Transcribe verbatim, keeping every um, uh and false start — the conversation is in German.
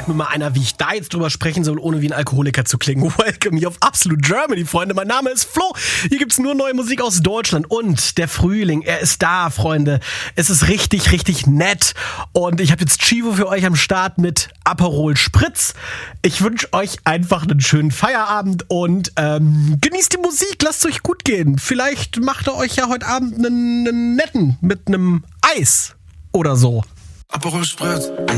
sagt mir mal einer, wie ich da jetzt drüber sprechen soll, ohne wie ein Alkoholiker zu klingen. Welcome hier auf Absolute Germany, Freunde. Mein Name ist Flo. Hier gibt's nur neue Musik aus Deutschland. Und der Frühling, er ist da, Freunde. Es ist richtig, richtig nett. Und ich habe jetzt Chivo für euch am Start mit Aperol Spritz. Ich wünsche euch einfach einen schönen Feierabend und ähm, genießt die Musik. Lasst es euch gut gehen. Vielleicht macht ihr euch ja heute Abend einen, einen netten mit einem Eis oder so. Aperol Spritz.